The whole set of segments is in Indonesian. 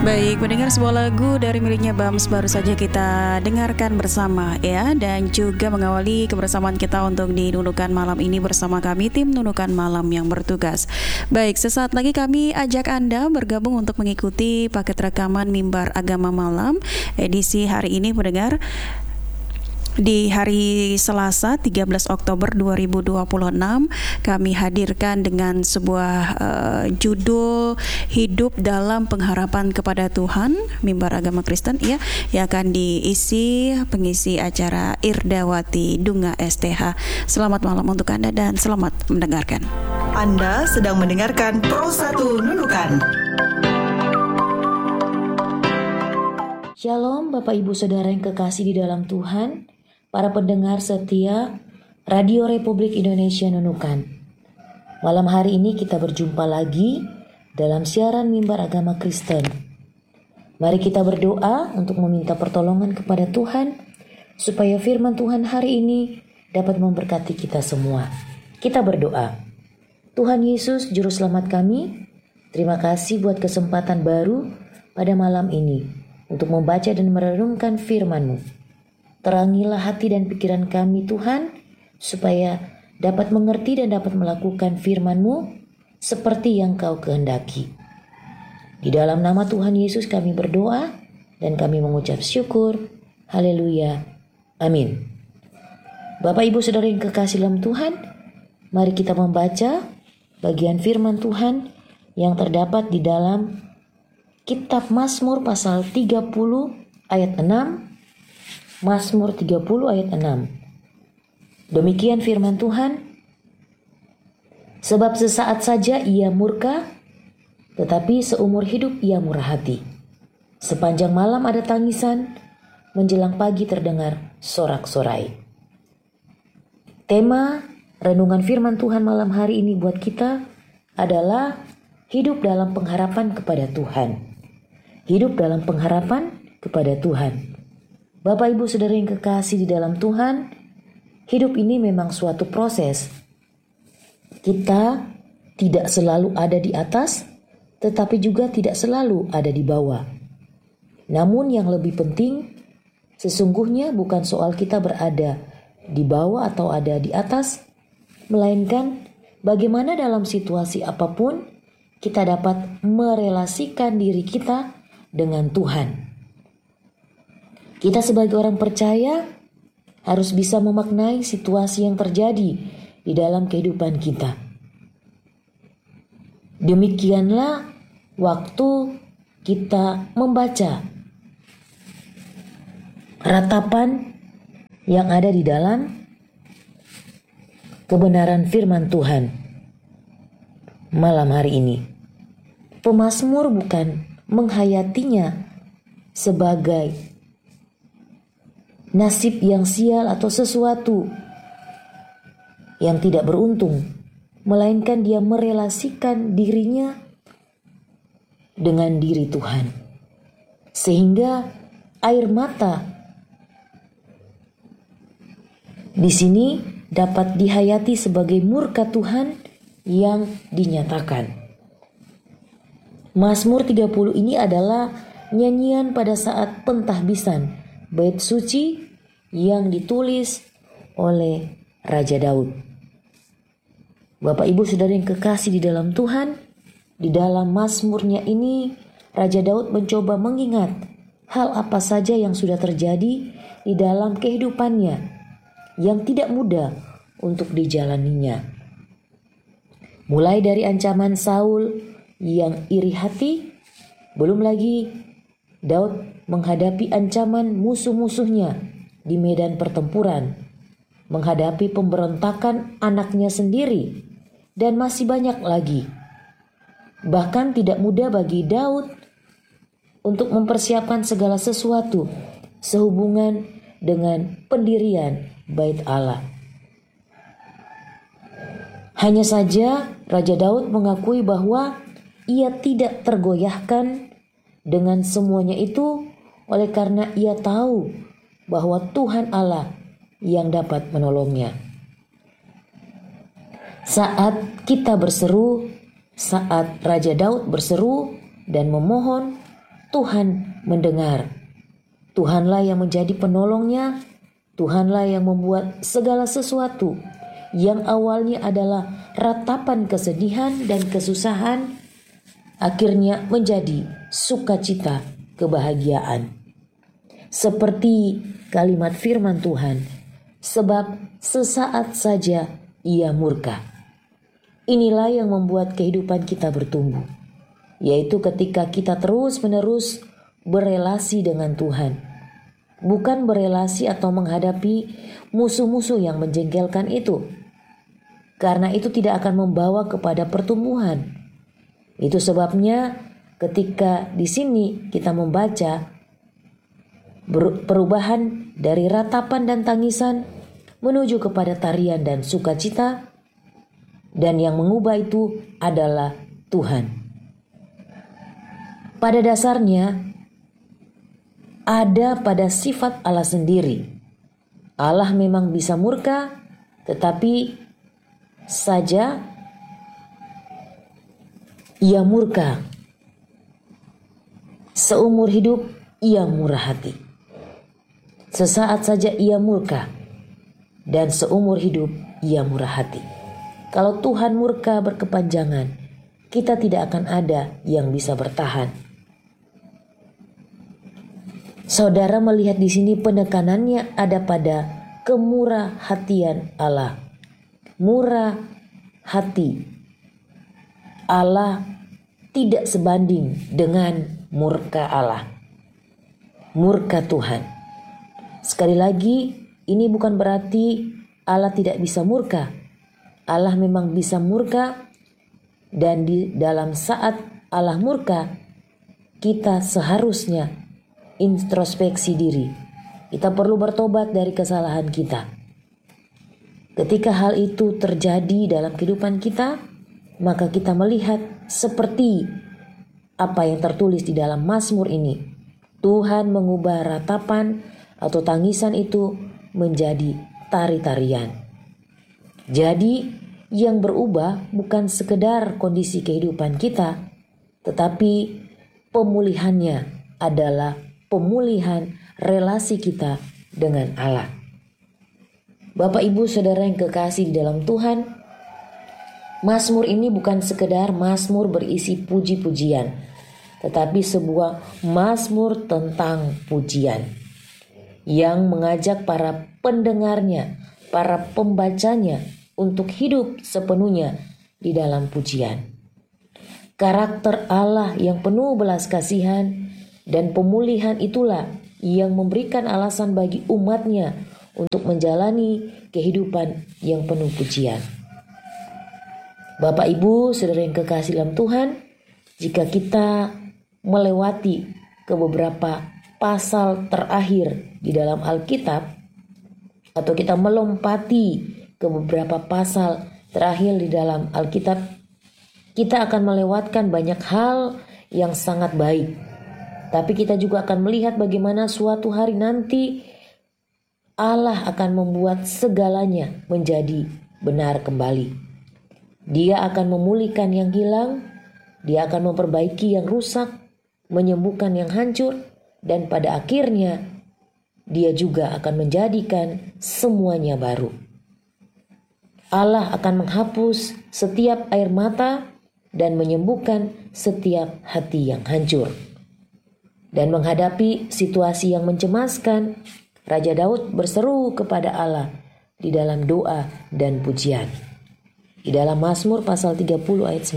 Baik, mendengar sebuah lagu dari miliknya Bams baru saja kita dengarkan bersama ya, dan juga mengawali kebersamaan kita untuk di Nunukan Malam ini bersama kami tim Nunukan Malam yang bertugas. Baik, sesaat lagi kami ajak Anda bergabung untuk mengikuti paket rekaman Mimbar Agama Malam edisi hari ini pendengar. Di hari Selasa 13 Oktober 2026 kami hadirkan dengan sebuah judul Hidup dalam Pengharapan kepada Tuhan, Mimbar Agama Kristen ya, yang akan diisi pengisi acara Irdawati Dunga STH. Selamat malam untuk Anda dan selamat mendengarkan. Anda sedang mendengarkan Pro 1 Nunukan. Shalom Bapak Ibu Saudara yang kekasih di dalam Tuhan, para pendengar setia Radio Republik Indonesia Nunukan. Malam hari ini kita berjumpa lagi dalam siaran Mimbar Agama Kristen. Mari kita berdoa untuk meminta pertolongan kepada Tuhan, supaya firman Tuhan hari ini dapat memberkati kita semua. Kita berdoa. Tuhan Yesus, Juru Selamat kami, terima kasih buat kesempatan baru pada malam ini untuk membaca dan merenungkan firman-Mu. Terangilah hati dan pikiran kami Tuhan, supaya dapat mengerti dan dapat melakukan firman-Mu seperti yang Kau kehendaki. Di dalam nama Tuhan Yesus kami berdoa dan kami mengucap syukur. Haleluya. Amin. Bapak Ibu Saudara yang kekasih dalam Tuhan, mari kita membaca bagian firman Tuhan yang terdapat di dalam Kitab Mazmur pasal 30 ayat 6. Mazmur 30 ayat 6. Demikian firman Tuhan. Sebab sesaat saja ia murka, tetapi seumur hidup ia murah hati. Sepanjang malam ada tangisan, menjelang pagi terdengar sorak-sorai. Tema renungan firman Tuhan malam hari ini buat kita adalah hidup dalam pengharapan kepada Tuhan. Hidup dalam pengharapan kepada Tuhan. Bapak Ibu Saudara yang kekasih di dalam Tuhan, hidup ini memang suatu proses. Kita tidak selalu ada di atas, tetapi juga tidak selalu ada di bawah. Namun yang lebih penting, sesungguhnya bukan soal kita berada di bawah atau ada di atas, melainkan bagaimana dalam situasi apapun kita dapat merelasikan diri kita dengan Tuhan. Kita sebagai orang percaya harus bisa memaknai situasi yang terjadi di dalam kehidupan kita. Demikianlah waktu kita membaca ratapan yang ada di dalam kebenaran firman Tuhan malam hari ini. Pemazmur bukan menghayatinya sebagai nasib yang sial atau sesuatu yang tidak beruntung, melainkan dia merelasikan dirinya dengan diri Tuhan. Sehingga air mata di sini dapat dihayati sebagai murka Tuhan yang dinyatakan. Mazmur 30 ini adalah nyanyian pada saat pentahbisan bait suci yang ditulis oleh Raja Daud. Bapak Ibu Saudara yang kekasih di dalam Tuhan, di dalam mazmurnya ini Raja Daud mencoba mengingat hal apa saja yang sudah terjadi di dalam kehidupannya yang tidak mudah untuk dijalaninya. Mulai dari ancaman Saul yang iri hati, belum lagi Daud menghadapi ancaman musuh-musuhnya di medan pertempuran, menghadapi pemberontakan anaknya sendiri, dan masih banyak lagi. Bahkan tidak mudah bagi Daud untuk mempersiapkan segala sesuatu sehubungan dengan pendirian bait Allah. Hanya saja Raja Daud mengakui bahwa ia tidak tergoyahkan dengan semuanya itu oleh karena ia tahu bahwa Tuhan Allah yang dapat menolongnya. Saat kita berseru, saat Raja Daud berseru dan memohon, Tuhan mendengar. Tuhanlah yang menjadi penolongnya. Tuhanlah yang membuat segala sesuatu yang awalnya adalah ratapan kesedihan dan kesusahan akhirnya menjadi sukacita, kebahagiaan. Seperti kalimat firman Tuhan, sebab sesaat saja ia murka. Inilah yang membuat kehidupan kita bertumbuh, yaitu ketika kita terus-menerus berelasi dengan Tuhan. Bukan berelasi atau menghadapi musuh-musuh yang menjengkelkan itu. Karena itu tidak akan membawa kepada pertumbuhan. Itu sebabnya ketika di sini kita membaca perubahan dari ratapan dan tangisan menuju kepada tarian dan sukacita, dan yang mengubah itu adalah Tuhan. Pada dasarnya ada pada sifat Allah sendiri. Allah memang bisa murka, tetapi saja ia murka. Seumur hidup ia murah hati. Sesaat saja ia murka, dan seumur hidup ia murah hati. Kalau Tuhan murka berkepanjangan, kita tidak akan ada yang bisa bertahan. Saudara melihat di sini penekanannya ada pada kemurah hatian Allah. Murah hati Allah tidak sebanding dengan murka Allah. Murka Tuhan. Sekali lagi, ini bukan berarti Allah tidak bisa murka. Allah memang bisa murka, dan di dalam saat Allah murka, kita seharusnya introspeksi diri. Kita perlu bertobat dari kesalahan kita. Ketika hal itu terjadi dalam kehidupan kita, maka kita melihat seperti apa yang tertulis di dalam Mazmur ini. Tuhan mengubah ratapan atau tangisan itu menjadi tari-tarian. Jadi yang berubah bukan sekedar kondisi kehidupan kita, tetapi pemulihannya adalah pemulihan relasi kita dengan Allah. Bapak Ibu Saudara yang kekasih di dalam Tuhan, Mazmur ini bukan sekedar mazmur berisi puji-pujian, tetapi sebuah mazmur tentang pujian yang mengajak para pendengarnya, para pembacanya untuk hidup sepenuhnya di dalam pujian. Karakter Allah yang penuh belas kasihan dan pemulihan itulah yang memberikan alasan bagi umatnya untuk menjalani kehidupan yang penuh pujian. Bapak Ibu Saudara yang kekasih dalam Tuhan, jika kita melewati ke beberapa pasal terakhir di dalam Alkitab, atau kita melompati ke beberapa pasal terakhir di dalam Alkitab, kita akan melewatkan banyak hal yang sangat baik. Tapi kita juga akan melihat bagaimana suatu hari nanti Allah akan membuat segalanya menjadi benar kembali. Dia akan memulihkan yang hilang, Dia akan memperbaiki yang rusak, menyembuhkan yang hancur, dan pada akhirnya Dia juga akan menjadikan semuanya baru. Allah akan menghapus setiap air mata dan menyembuhkan setiap hati yang hancur. Dan menghadapi situasi yang mencemaskan, Raja Daud berseru kepada Allah di dalam doa dan pujian. Di dalam Mazmur pasal 30 ayat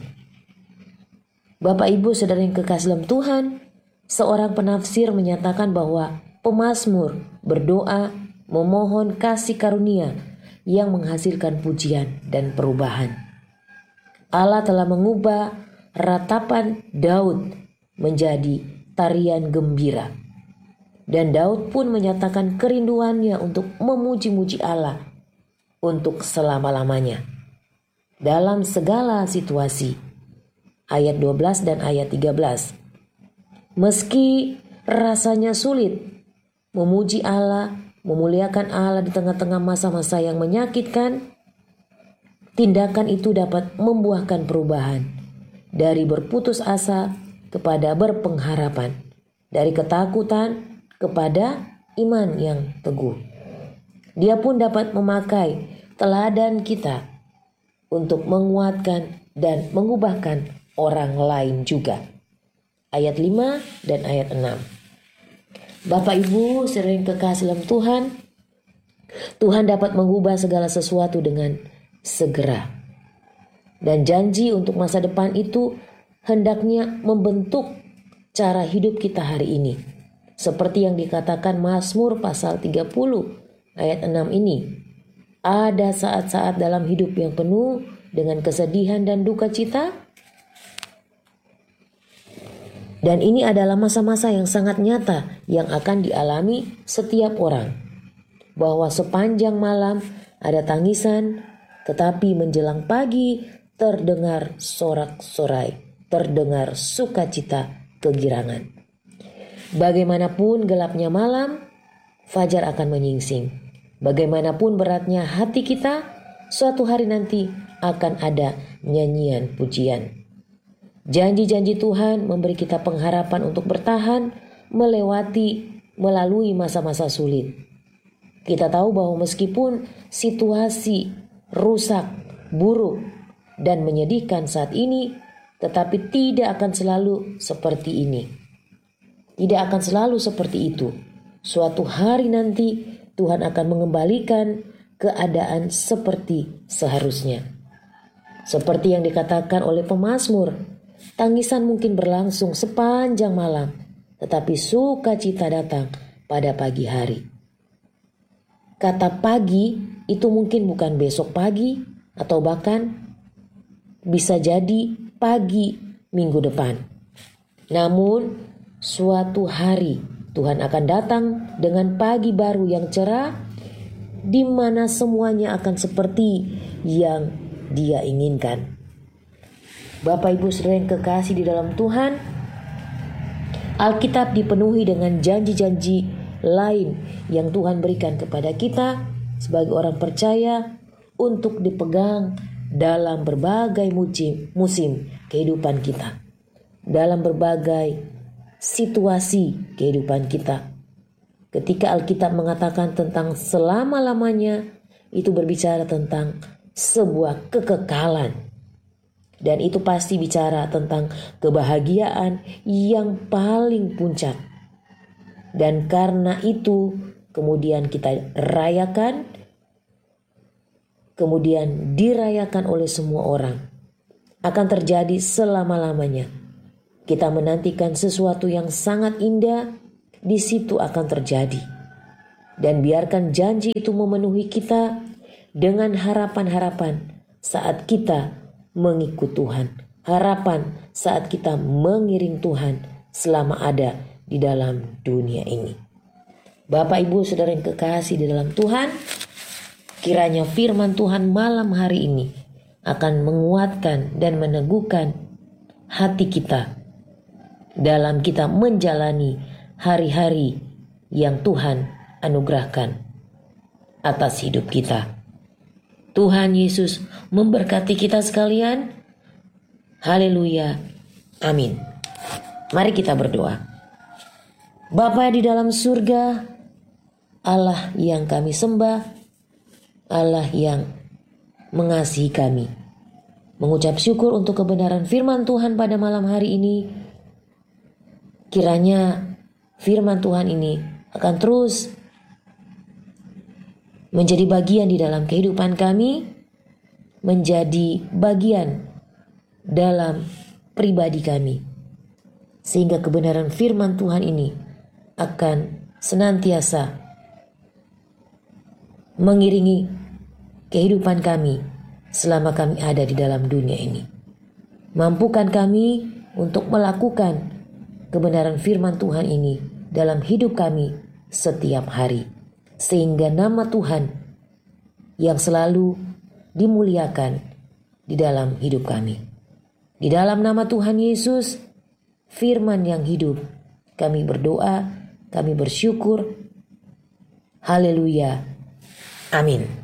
9. Bapak Ibu Saudara yang kekasih dalam Tuhan, seorang penafsir menyatakan bahwa pemazmur berdoa memohon kasih karunia yang menghasilkan pujian dan perubahan. Allah telah mengubah ratapan Daud menjadi tarian gembira. Dan Daud pun menyatakan kerinduannya untuk memuji-muji Allah untuk selama-lamanya dalam segala situasi. Ayat 12 dan ayat 13. Meski rasanya sulit memuji Allah, memuliakan Allah di tengah-tengah masa-masa yang menyakitkan, tindakan itu dapat membuahkan perubahan dari berputus asa kepada berpengharapan, dari ketakutan kepada iman yang teguh. Dia pun dapat memakai teladan kita untuk menguatkan dan mengubahkan orang lain juga. Ayat 5 dan ayat 6. Bapak Ibu sering kekasih dalam Tuhan, Tuhan dapat mengubah segala sesuatu dengan segera. Dan janji untuk masa depan itu hendaknya membentuk cara hidup kita hari ini. Seperti yang dikatakan Mazmur pasal 30 ayat 6 ini. Ada saat-saat dalam hidup yang penuh dengan kesedihan dan duka cita. Dan ini adalah masa-masa yang sangat nyata yang akan dialami setiap orang. Bahwa sepanjang malam ada tangisan, tetapi menjelang pagi terdengar sorak-sorai, terdengar sukacita kegirangan. Bagaimanapun gelapnya malam, fajar akan menyingsing. Bagaimanapun beratnya hati kita, suatu hari nanti akan ada nyanyian pujian. Janji-janji Tuhan memberi kita pengharapan untuk bertahan melalui masa-masa sulit. Kita tahu bahwa meskipun situasi rusak, buruk, dan menyedihkan saat ini, tetapi tidak akan selalu seperti ini. Tidak akan selalu seperti itu. Suatu hari nanti Tuhan akan mengembalikan keadaan seperti seharusnya. Seperti yang dikatakan oleh pemazmur, tangisan mungkin berlangsung sepanjang malam, tetapi sukacita datang pada pagi hari. Kata pagi itu mungkin bukan besok pagi atau bahkan bisa jadi pagi minggu depan. Namun suatu hari Tuhan akan datang dengan pagi baru yang cerah, di mana semuanya akan seperti yang Dia inginkan. Bapak Ibu saudara yang kekasih di dalam Tuhan, Alkitab dipenuhi dengan janji-janji lain yang Tuhan berikan kepada kita sebagai orang percaya untuk dipegang dalam berbagai musim kehidupan kita, dalam berbagai situasi kehidupan kita. Ketika Alkitab mengatakan tentang selama-lamanya, itu berbicara tentang sebuah kekekalan. Dan itu pasti bicara tentang kebahagiaan yang paling puncak. Dan karena itu kemudian kita rayakan, kemudian dirayakan oleh semua orang. Akan terjadi selama-lamanya. Kita menantikan sesuatu yang sangat indah, di situ akan terjadi. Dan biarkan janji itu memenuhi kita dengan harapan-harapan saat kita mengikut Tuhan. Harapan saat kita mengiring Tuhan selama ada di dalam dunia ini. Bapak Ibu saudara yang kekasih di dalam Tuhan, kiranya firman Tuhan malam hari ini akan menguatkan dan meneguhkan hati kita dalam kita menjalani hari-hari yang Tuhan anugerahkan atas hidup kita. Tuhan Yesus memberkati kita sekalian. Haleluya. Amin. Mari kita berdoa. Bapa di dalam surga, Allah yang kami sembah, Allah yang mengasihi kami, mengucap syukur untuk kebenaran firman Tuhan pada malam hari ini. Kiranya firman Tuhan ini akan terus menjadi bagian di dalam kehidupan kami, menjadi bagian dalam pribadi kami, sehingga kebenaran firman Tuhan ini akan senantiasa mengiringi kehidupan kami selama kami ada di dalam dunia ini. Mampukan kami untuk melakukan kebenaran firman Tuhan ini dalam hidup kami setiap hari, sehingga nama Tuhan yang selalu dimuliakan di dalam hidup kami. Di dalam nama Tuhan Yesus, firman yang hidup, kami berdoa, kami bersyukur. Haleluya. Amin.